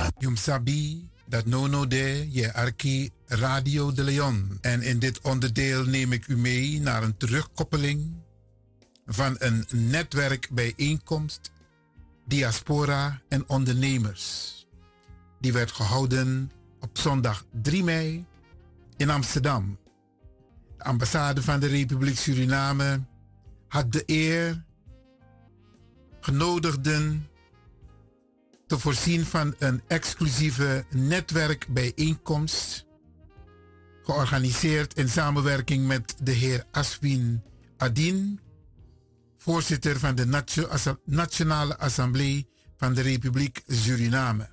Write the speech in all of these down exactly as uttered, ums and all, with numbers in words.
Jum Sabi, dat nono de je arki Radio de Leon. En in dit onderdeel neem ik u mee naar een terugkoppeling van een netwerkbijeenkomst Diaspora en Ondernemers. Die werd gehouden op zondag drie mei in Amsterdam. De ambassade van de Republiek Suriname had de eer genodigden te voorzien van een exclusieve netwerkbijeenkomst, georganiseerd in samenwerking met de heer Aswin Adin, voorzitter van de Nation- Nationale Assemblée van de Republiek Suriname.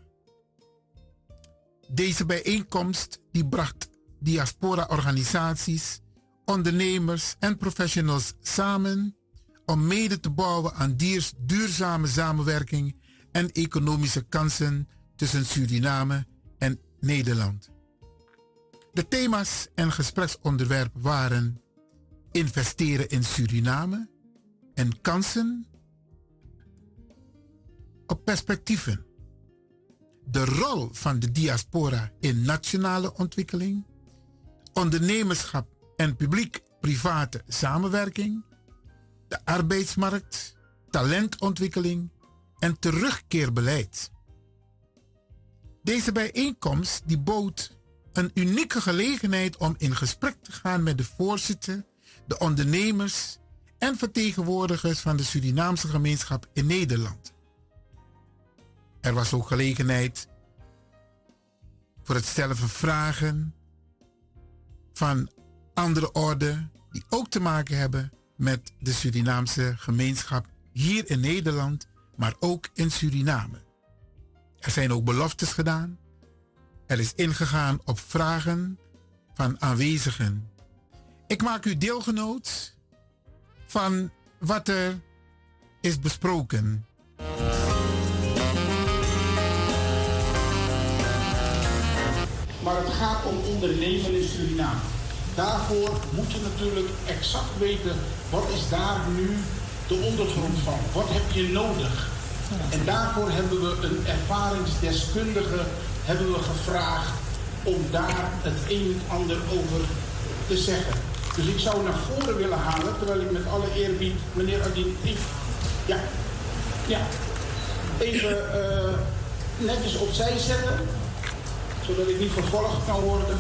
Deze bijeenkomst die bracht diaspora-organisaties, ondernemers en professionals samen om mede te bouwen aan diers- duurzame samenwerking en economische kansen tussen Suriname en Nederland. De thema's en gespreksonderwerpen waren investeren in Suriname en kansen op perspectieven. De rol van de diaspora in nationale ontwikkeling, ondernemerschap en publiek-private samenwerking, de arbeidsmarkt, talentontwikkeling en terugkeerbeleid. Deze bijeenkomst die bood een unieke gelegenheid om in gesprek te gaan met de voorzitter, de ondernemers en vertegenwoordigers van de Surinaamse gemeenschap in Nederland. Er was ook gelegenheid voor het stellen van vragen van andere orde die ook te maken hebben met de Surinaamse gemeenschap hier in Nederland, maar ook in Suriname. Er zijn ook beloftes gedaan. Er is ingegaan op vragen van aanwezigen. Ik maak u deelgenoot van wat er is besproken. Maar het gaat om ondernemen in Suriname. Daarvoor moet je natuurlijk exact weten, wat is daar nu de ondergrond van? Wat heb je nodig? En daarvoor hebben we een ervaringsdeskundige hebben we gevraagd om daar het een en ander over te zeggen. Dus ik zou naar voren willen halen, terwijl ik met alle eerbied, meneer Adin, ja, ja, even uh, netjes opzij zetten, zodat ik niet vervolgd kan worden.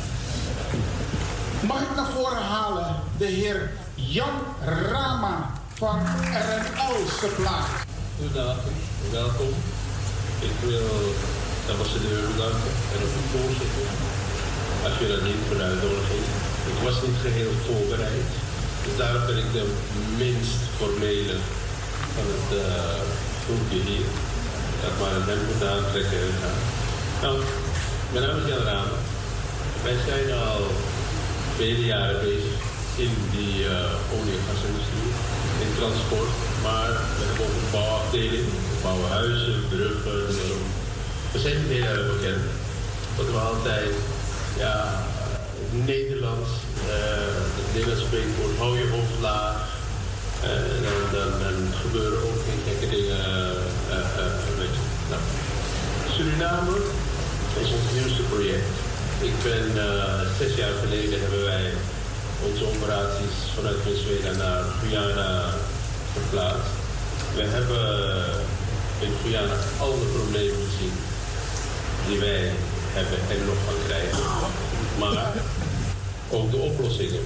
Mag ik naar voren halen de heer Jan Rama van R N L Supply. Goedendag, welkom. Ik wil de ambassadeur bedanken en ook de voorzitter. Als je dat niet voor de uitnodiging. Ik was niet geheel voorbereid. Dus daarom ben ik de minst formele van het uh, groepje hier. Ik had maar een hemd moeten aantrekken en gaan. Nou, mijn naam is Jan Rama. Wij zijn al vele jaren bezig in die uh, olie- en gasindustrie, in transport. Maar we hebben ook een bouwafdeling, we bouwen huizen, bruggen. We zijn niet heel erg bekend. Dat we altijd, ja, Nederlands, uh, het Nederlands spreekwoord, hou je hoofd laag. Uh, dan, dan, dan gebeuren ook geen gekke dingen. Uh, uh, weet je. Nou, Suriname is ons nieuwste project. Ik ben uh, zes jaar geleden hebben wij onze operaties vanuit Venezuela naar Guyana verplaatst. We hebben in Guyana al de problemen gezien die wij hebben en nog gaan krijgen. Maar ook de oplossingen.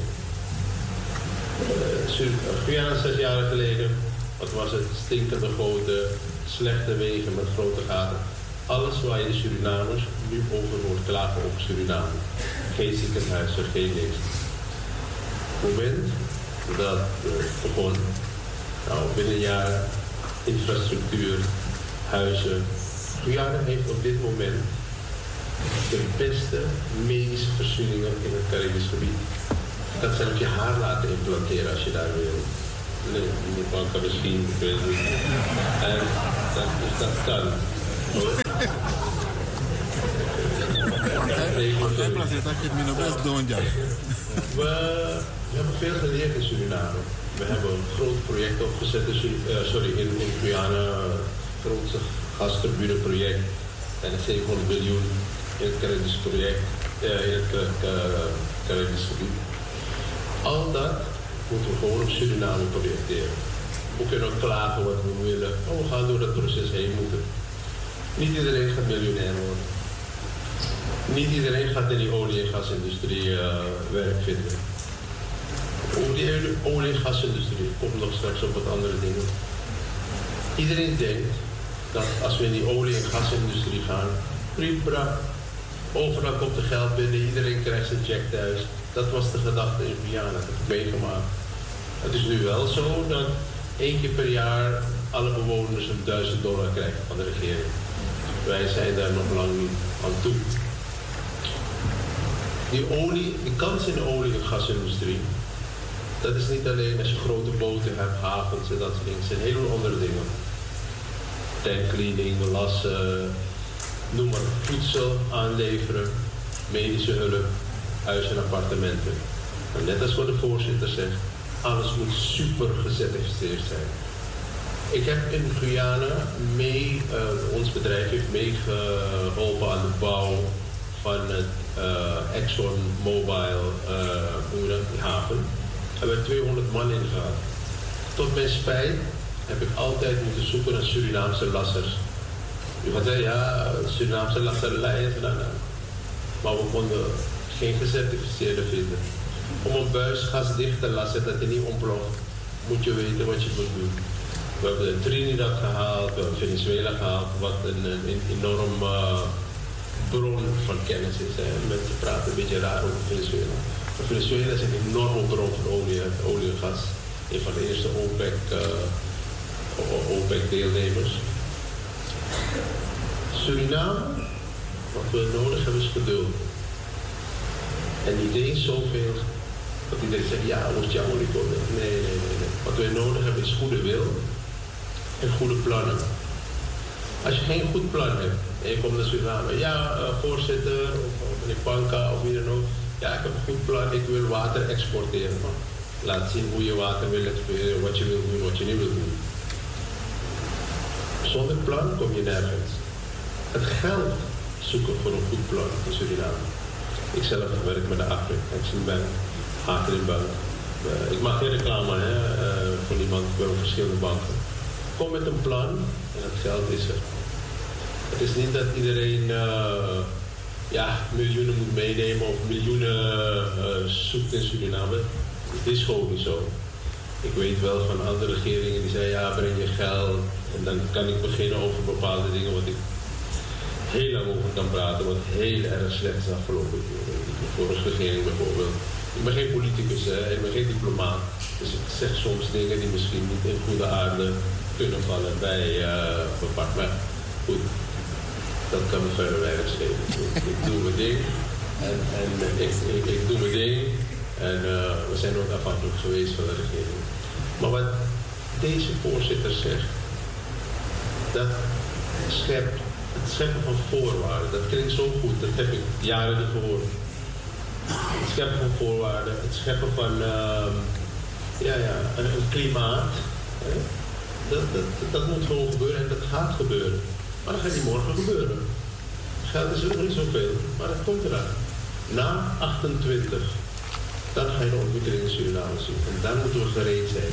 Uh, Guyana zes jaar geleden, wat was het? Stinkende goten, slechte wegen met grote gaten. Alles waar je de Surinamers nu over hoort klagen op Suriname. Geen ziekenhuizen, geen niks. Op het moment dat we begon, nou binnen een jaar, infrastructuur, huizen. Guyana heeft op dit moment de beste medische voorzieningen in het Caribisch gebied. Dat zal op je haar laten implanteren als je daar wil. Nee, iemand kan misschien, ik weet het niet. En dat, dus dat kan. We, we hebben veel geleerd in Suriname. We hebben een groot project opgezet in, uh, sorry, in, in Guyana, het grootste gastuurburenproject en zevenhonderd miljoen in het Caribisch project, uh, in het uh, Caribisch gebied. Al dat moeten we gewoon op Suriname projecteren. We kunnen klagen wat we willen, maar we gaan door dat proces heen moeten. Niet iedereen gaat miljonair worden. Niet iedereen gaat in die olie- en gasindustrie uh, werk vinden. Over die olie- en gasindustrie komt nog straks op wat andere dingen. Iedereen denkt dat als we in die olie- en gasindustrie gaan, prima, overal komt er geld binnen, iedereen krijgt zijn check thuis. Dat was de gedachte in Guyana, dat heb ik meegemaakt. Het is nu wel zo dat één keer per jaar alle bewoners een duizend dollar krijgen van de regering. Wij zijn daar nog lang niet aan toe. Die olie, die kans in de olie- en gasindustrie, dat is niet alleen als je grote boten hebt, havens en dat soort dingen. Het zijn heel veel andere dingen. Tankcleaning, lassen, noem maar, voedsel aanleveren, medische hulp, huis en appartementen. Maar net als wat de voorzitter zegt, alles moet super gecertificeerd zijn. Ik heb in Guyana mee, uh, ons bedrijf heeft meegeholpen aan de bouw van het uh, Exxon Mobil uh, haven. Er werden tweehonderd man in gehad. Tot mijn spijt heb ik altijd moeten zoeken naar Surinaamse lassers. U gaat zeggen, ja, Surinaamse lasserij en zo. Maar we konden geen gecertificeerde vinden. Om een buis gasdicht te lassen dat hij niet ontploft, moet je weten wat je moet doen. We hebben Trinidad gehaald, we hebben Venezuela gehaald, wat een, een enorm uh, bron van kennis is. Hè. Mensen praten een beetje raar over Venezuela. Maar Venezuela is een enorme bron van olie, olie en gas. Een van de eerste OPEC, uh, OPEC-deelnemers. Suriname, wat we nodig hebben is geduld. En niet eens zoveel dat iedereen zegt, ja, moest je olie komen. Nee, nee, nee, nee. Wat we nodig hebben is goede wil en goede plannen. Als je geen goed plan hebt en je komt naar Suriname, ja, uh, voorzitter, of, of meneer Panka, of wie dan ook. Ja, ik heb een goed plan, ik wil water exporteren. Maar laat zien hoe je water wil exporteren, wat je wil doen, wat je niet wil doen. Zonder plan kom je nergens. Het geld zoeken voor een goed plan in Suriname. Ik zelf werk met de Afrik, Exim Bank, Hakerin Bank. Uh, ik maak geen reclame hè, uh, voor niemand, ik werk verschillende banken. Kom met een plan en het geld is er. Het is niet dat iedereen uh, ja, miljoenen moet meenemen of miljoenen uh, zoekt in Suriname. Het is gewoon niet zo. Ik weet wel van andere regeringen die zeggen, ja, breng je geld. En dan kan ik beginnen over bepaalde dingen wat ik heel lang over kan praten, wat heel erg slecht is afgelopen. De vorige regering bijvoorbeeld. Ik ben geen politicus, hè, ik ben geen diplomaat. Dus ik zeg soms dingen die misschien niet in goede aarde kunnen vallen bij uh, bepaald. Maar goed, dat kan me verder weinig schelen. Ik, ik doe mijn ding en, en ik, ik, ik doe mijn ding. En uh, we zijn nooit afhankelijk geweest van de regering. Maar wat deze voorzitter zegt, dat schept, het scheppen van voorwaarden, dat klinkt zo goed, dat heb ik jaren niet gehoord. Het scheppen van voorwaarden, het scheppen van uh, ja, ja, een, een klimaat, hè? Dat, dat, dat moet gewoon gebeuren en dat gaat gebeuren. Maar dat gaat niet morgen gebeuren. Geld is er nog niet zoveel, maar dat komt eraan. Na achtentwintig. Dan ga je de ontwikkeling in Suriname zien. En dan moeten we gereed zijn.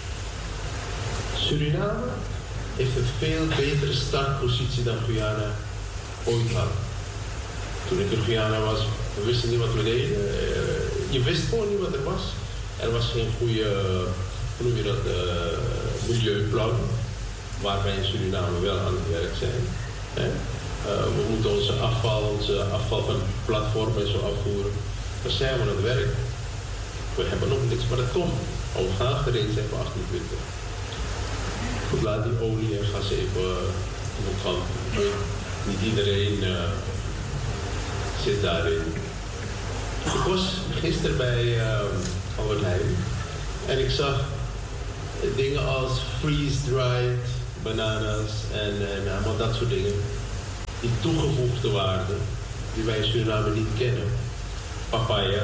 Suriname heeft een veel betere startpositie dan Guyana ooit had. Toen ik in Guyana was, we wisten niet wat we deden. Je wist gewoon niet wat er was. Er was geen goede, hoe noem je dat, uh, milieuplan. Waar wij in Suriname wel aan het werk zijn. Hè? Uh, we moeten onze afval, onze afval van platformen en zo afvoeren. Daar zijn we aan het werk. We hebben nog niks, maar dat komt. Al we gaan gereed zijn voor achtentwintig. Goed, laat die olie en gas even uh, op gang. Niet iedereen uh, zit daarin. Ik was gisteren bij uh, Albert Heijn en ik zag dingen als freeze-dried bananas en, en allemaal dat soort dingen. Die toegevoegde waarde die wij in Suriname niet kennen. Papaya.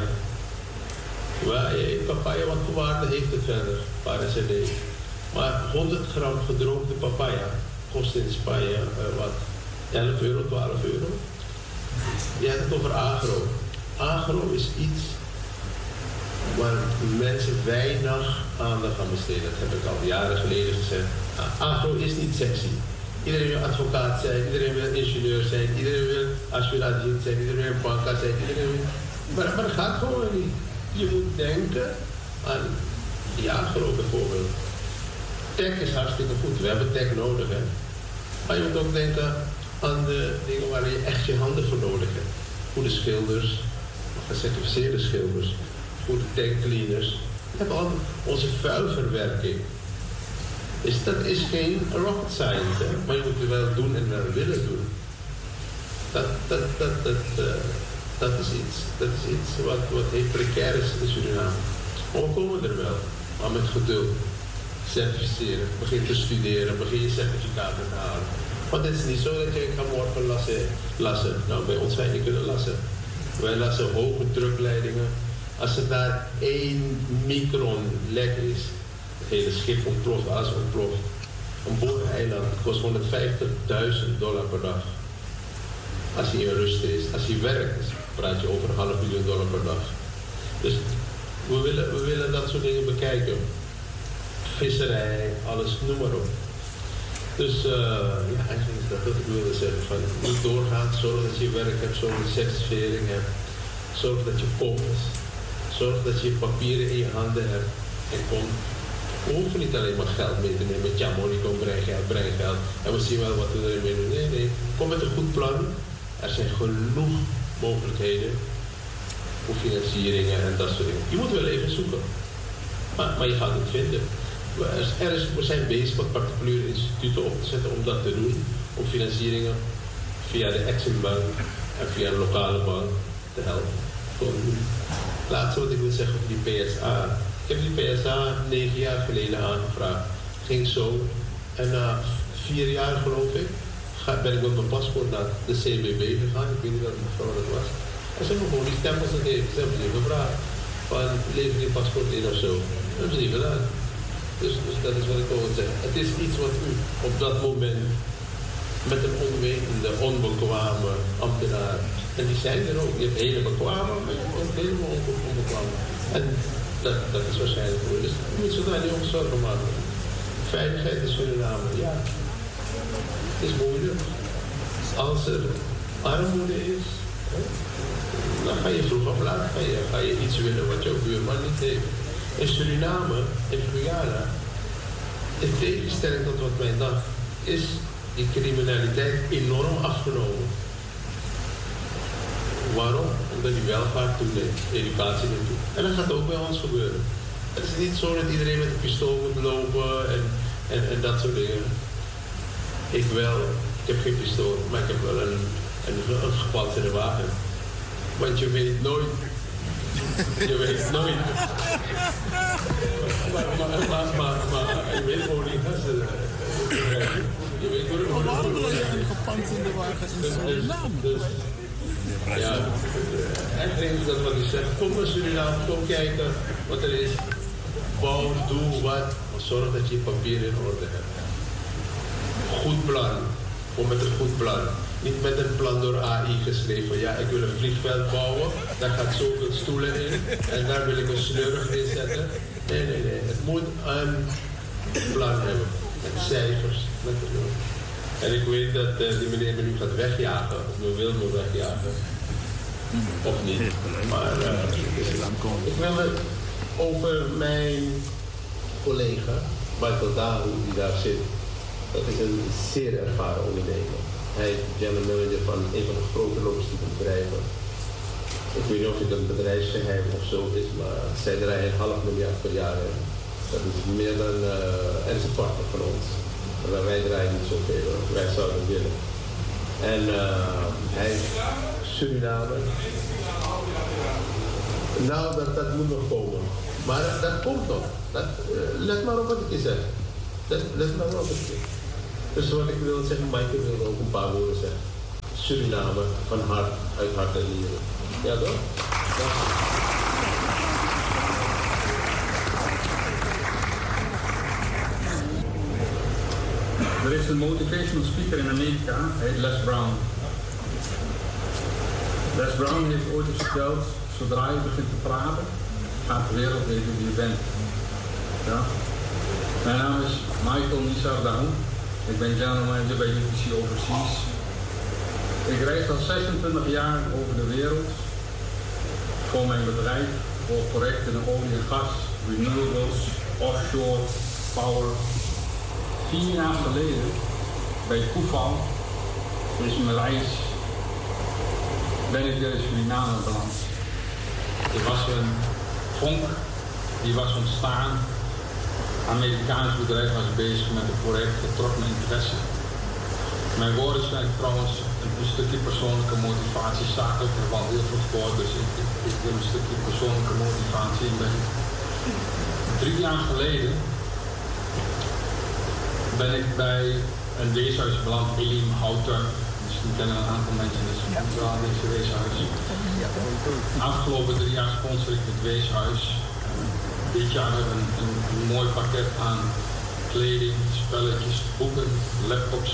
Papaya, wat voor waarde heeft het verder? Paracd. Maar honderd gram gedroogde papaya kost in Spanje uh, wat elf euro, twaalf euro. Je hebt het over agro. Agro is iets waar mensen weinig aandacht aan besteden. Dat heb ik al jaren geleden gezegd. Agro is niet sexy. Iedereen wil advocaat zijn, iedereen wil ingenieur zijn, iedereen wil assuragent zijn, iedereen wil banka zijn, iedereen wil... Maar, maar dat gaat gewoon niet. Je moet denken aan die agro bijvoorbeeld. Tech is hartstikke goed, we hebben tech nodig. Hè? Maar je moet ook denken aan de dingen waar je echt je handen voor nodig hebt. Goede schilders, gecertificeerde schilders, goede tankcleaners. We hebben al onze vuilverwerking. Dus dat is geen rocket science, hè? Maar je moet het wel doen en wel willen doen. Dat, dat, dat, dat, uh, dat is iets, dat is iets wat, wat heel precair is in Suriname. Maar we komen er wel, maar met geduld. Certificeren, begin te studeren, begin je certificaten te halen. Want het is niet zo dat je kan morgen lassen, lassen. Nou, bij ons wij niet kunnen lassen. Wij lassen hoge drukleidingen. Als er daar één micron lek is, het hele schip ontploft, alles ontploft. Een boereiland kost honderdvijftigduizend dollar per dag. Als hij in rust is. Als hij werkt, praat je over een half miljoen dollar per dag. Dus we willen, we willen dat soort dingen bekijken. Visserij, alles, noem maar op. Dus uh, ja, eigenlijk is dat wat ik wilde zeggen. Van, je moet doorgaan, zorg dat je werk hebt, zorg dat je certificering hebt. Zorg dat je komt. Zorg dat je papieren in je handen hebt. En kom. We hoeven niet alleen maar geld mee te nemen. Met ja, money, kom, breng geld, breng geld. En we zien wel wat we erin mee doen. Nee, nee. Kom met een goed plan. Er zijn genoeg mogelijkheden voor financieringen en dat soort dingen. Je moet wel even zoeken. Maar, maar je gaat het vinden. Er is, we zijn bezig met particuliere instituten op te zetten om dat te doen. Om financieringen via de Exim Bank en via een lokale bank te helpen. Het laatste wat ik wil zeggen over die P S A. Ik heb die P S A negen jaar geleden aangevraagd. Ging zo. En na vier jaar geloof ik, ga, ben ik met mijn paspoort naar de C B B gegaan. Ik weet niet welke mevrouw dat was. En ze hebben gewoon die stempels gegeven. Ze hebben niet gevraagd. Van lever je paspoort in of zo. Dat hebben ze niet gedaan. Dus, dus dat is wat ik wil zeggen. Het is iets wat u op dat moment met een onwetende, onbekwame ambtenaar. En die zijn er ook. Je hebt hele bekwame, maar je hebt ook helemaal onbekwame. En dat, dat is waarschijnlijk goed. Dus je moet zich daar niet om zorgen maken. Veiligheid in Suriname, ja. Het is moeilijk. Als er armoede is, dan ga je vroeg of laat ga je, ga je iets willen wat jouw buurman niet heeft. In Suriname, in Guyana, in tegenstelling tot wat men dacht, is die criminaliteit enorm afgenomen. Waarom? Omdat die welvaart toeneemt, educatie neemt toe. En dat gaat ook bij ons gebeuren. Het is niet zo dat iedereen met een pistool moet lopen en, en, en dat soort dingen. Ik wel, ik heb geen pistool, maar ik heb wel een, een, een gepantserde wagen. Want je weet nooit. Je weet nooit. maar, maar, maar, maar, maar je weet gewoon niet als ze. Je weet gewoon niet. Waarom wil je een gepantserde wagen in Suriname? Dus, ja, eigenlijk is dat wat ik zeg. Kom naar Suriname, kom kijken wat er is. Bouw, doe wat. Maar zorg dat je je papieren in orde hebt. Goed plan. Kom met een goed plan. Niet met een plan door A I geschreven. Ja, ik wil een vliegveld bouwen. Daar gaat zoveel stoelen in. En daar wil ik een slurf in zetten. Nee, nee, nee. Het moet een plan hebben. Met cijfers. Met en ik weet dat uh, die meneer me nu gaat wegjagen. Of me wil me wegjagen. Of niet. Maar uh, ik wil het over mijn collega, Michael Dahu, die daar zit. Dat is een zeer ervaren ondernemer. Hij is general manager van een van de grote logistieke bedrijven. Ik weet niet of het een bedrijfsgeheim of zo is, maar zij draaien een half miljard per jaar. Hè. Dat is meer dan, uh, er is een partner van ons. Maar wij draaien niet zoveel, wij zouden willen. En uh, hij is Surinamer. Nou, dat, dat moet nog komen. Maar dat, dat komt nog. Dat, uh, let maar op wat ik je zeg. Let, let maar op wat ik zeg. Dus wat ik wil zeggen, Maaike wil ook een paar woorden zeggen. Suriname, van hart, uit hart en nieren. Ja toch? Ja. Er is een motivational speaker in Amerika, hij heet Les Brown. Les Brown heeft ooit eens verteld, zodra je begint te praten, gaat de wereld weten wie je bent. Ja? Mijn naam is Michael Nizardown. Ik ben general manager bij U P C Overseas. Ik reis al zesentwintig jaar over de wereld voor mijn bedrijf, voor projecten in olie en gas, renewables, offshore, power. Vier jaar geleden, bij toeval, is mijn reis, ben ik weer in Suriname beland. Er was een vonk, die was ontstaan. Een Amerikaans bedrijf was bezig met het project, dat trok mijn interesse. Mijn woorden zijn trouwens een, een stukje persoonlijke motivatie, zakelijk er wel heel veel voor, dus ik, ik, ik wil een stukje persoonlijke motivatie inbrengen. Drie jaar geleden ben ik bij een weeshuis beland, Elim Houter. Misschien kennen een aantal mensen dit verhaal, deze weeshuis. De afgelopen drie jaar sponsor ik het weeshuis. Dit jaar hebben we een, een, een mooi pakket aan kleding, spelletjes, boeken, laptops.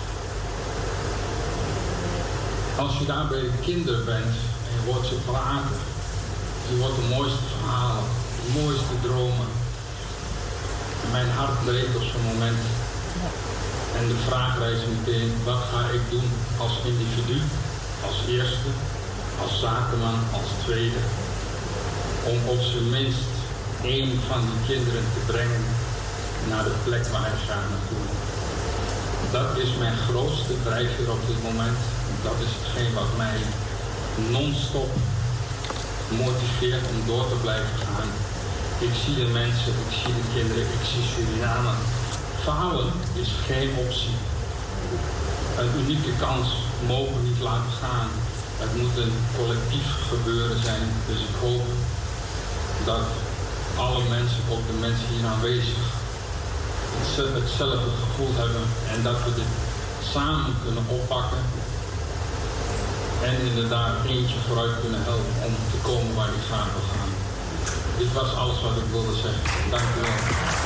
Als je daar bij de kinderen bent en je hoort ze praten, je hoort de mooiste verhalen, de mooiste dromen. Mijn hart breekt op zo'n moment. En de vraag rijst meteen, wat ga ik doen als individu, als eerste, als zakenman, als tweede, om op zijn minst één van die kinderen te brengen naar de plek waar hij graag naartoe wil. Dat is mijn grootste drijfveer op dit moment. Dat is hetgeen wat mij non-stop motiveert om door te blijven gaan. Ik zie de mensen, ik zie de kinderen, ik zie Suriname. Falen is geen optie. Een unieke kans mogen we niet laten gaan. Het moet een collectief gebeuren zijn. Dus ik hoop dat alle mensen, ook de mensen hier aanwezig, hetzelfde gevoel hebben en dat we dit samen kunnen oppakken en inderdaad eentje vooruit kunnen helpen om te komen waar die graag wil gaan. Dit was alles wat ik wilde zeggen. Dank u wel.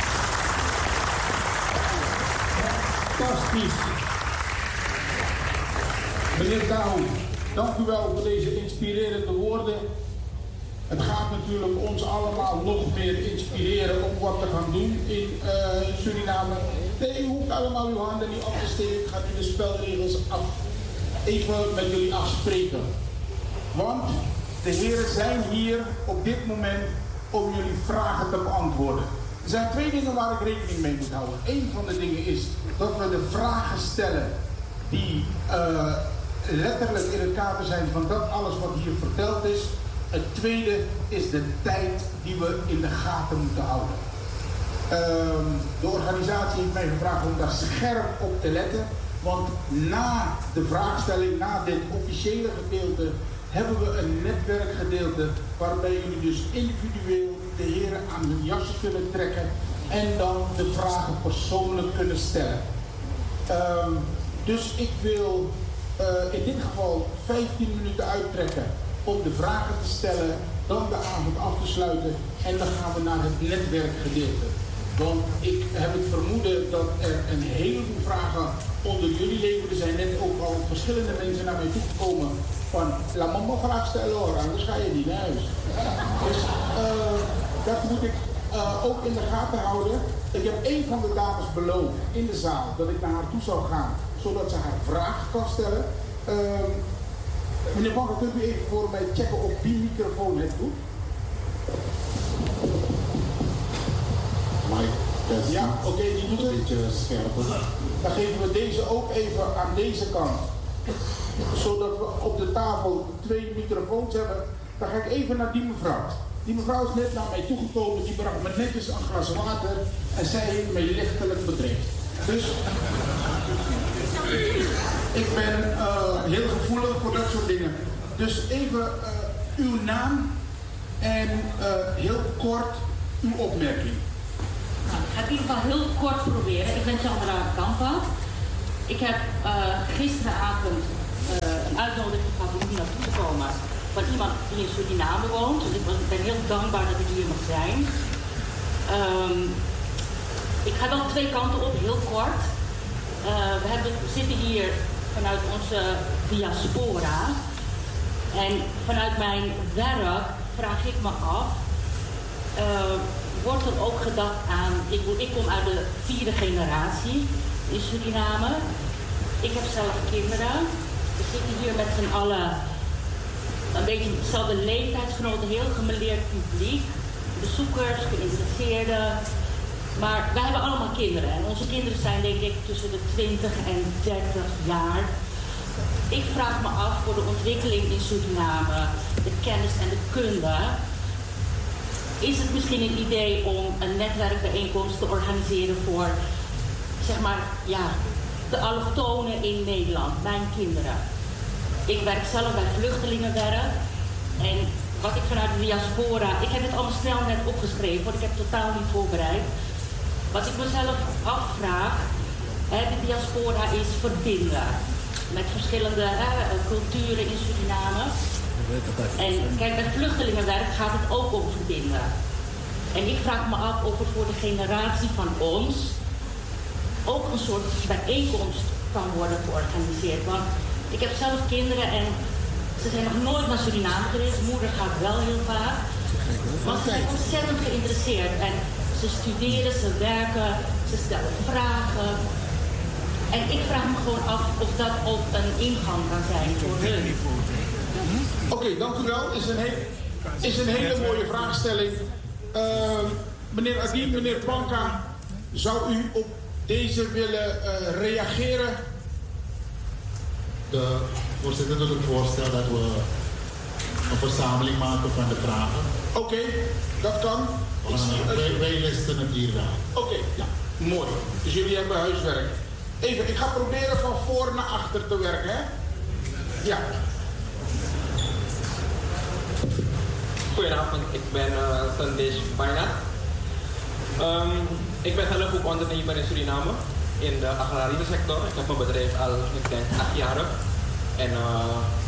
Fantastisch. Meneer Down, dank u wel voor deze inspirerende woorden. Het gaat natuurlijk ons allemaal nog meer inspireren om wat te gaan doen in uh, Suriname. Nee, u hoeft allemaal uw handen niet op te steken. Ik ga nu de spelregels af, even met jullie afspreken. Want de heren zijn hier op dit moment om jullie vragen te beantwoorden. Er zijn twee dingen waar ik rekening mee moet houden. Eén van de dingen is dat we de vragen stellen die uh, letterlijk in het kader zijn van dat alles wat hier verteld is. Het tweede is de tijd die we in de gaten moeten houden. Um, de organisatie heeft mij gevraagd om daar scherp op te letten. Want na de vraagstelling, na dit officiële gedeelte, hebben we een netwerkgedeelte waarbij jullie dus individueel de heren aan hun jasje kunnen trekken en dan de vragen persoonlijk kunnen stellen. Um, dus ik wil uh, in dit geval vijftien minuten uittrekken om de vragen te stellen, dan de avond af te sluiten en dan gaan we naar het netwerkgedeelte. Want ik heb het vermoeden dat er een heleboel vragen onder jullie leven. Er zijn net ook al verschillende mensen naar mij toegekomen van, laat me maar vraag stellen hoor, anders ga je niet naar huis. Dus uh, dat moet ik uh, ook in de gaten houden. Ik heb één van de dames beloofd in de zaal dat ik naar haar toe zou gaan, zodat ze haar vraag kan stellen. Uh, meneer Bakker, kunt u even voor mij checken of die microfoon het doet? Mike, ja, oké, okay, die doet het. Een beetje scherper. Dan geven we deze ook even aan deze kant. Zodat we op de tafel twee microfoons hebben. Dan ga ik even naar die mevrouw. Die mevrouw is net naar mij toegekomen. Die bracht me netjes een glas water. En zij heeft mij lichtelijk bedreigd. Dus ik ben uh, heel gevoelig voor dat soort dingen. Dus even uh, uw naam en uh, heel kort uw opmerking. Nou, ik ga het in ieder geval heel kort proberen. Ik ben Chandra Kampa. Ik heb uh, gisteravond uh, een uitnodiging gehad om hier naartoe te komen van iemand die in Suriname woont. Dus ik, was, ik ben heel dankbaar dat ik hier mag zijn. Um, ik ga dan twee kanten op, heel kort. Uh, we, hebben, we zitten hier vanuit onze diaspora. En vanuit mijn werk vraag ik me af, uh, wordt er ook gedacht aan, ik, ik kom uit de vierde generatie in Suriname. Ik heb zelf kinderen. We zitten hier met z'n allen, een beetje dezelfde leeftijdsgenoten, heel gemêleerd publiek. Bezoekers, geïnteresseerden. Maar wij hebben allemaal kinderen. En onze kinderen zijn denk ik tussen de twintig en dertig jaar. Ik vraag me af voor de ontwikkeling in Suriname, de kennis en de kunde. Is het misschien een idee om een netwerkbijeenkomst te organiseren voor, zeg maar, ja, de allochtonen in Nederland, mijn kinderen. Ik werk zelf bij vluchtelingenwerk. En wat ik vanuit de diaspora, ik heb het allemaal snel net opgeschreven, want ik heb totaal niet voorbereid. Wat ik mezelf afvraag, hè, de diaspora is verbinden met verschillende hè, culturen in Suriname. En kijk, bij vluchtelingenwerk gaat het ook om verbinden. En ik vraag me af of er voor de generatie van ons ook een soort bijeenkomst kan worden georganiseerd. Want ik heb zelf kinderen en ze zijn nog nooit naar Suriname geweest. Moeder gaat wel heel vaak. Maar ze zijn ontzettend geïnteresseerd. En ze studeren, ze werken, ze stellen vragen. En ik vraag me gewoon af of dat ook een ingang kan zijn voor hun. Oké, okay, dank u wel. Is een, heel, is een hele mooie vraagstelling. Uh, meneer Adien, meneer Panka, zou u op deze willen uh, reageren? De voorzitter doet het voorstel dat we een verzameling maken van de vragen. Oké, okay, dat kan. Ik zie, wij, wij listen het hier wel. Oké, okay, ja, mooi. Dus jullie hebben huiswerk. Even, ik ga proberen van voor naar achter te werken, hè? Ja. Goedenavond, ik ben uh, Sandesh Bainat. Um, ik ben zelf ook ondernemer in Suriname, in de agrarische sector. Ik heb mijn bedrijf al, ik denk, acht jaar. En uh,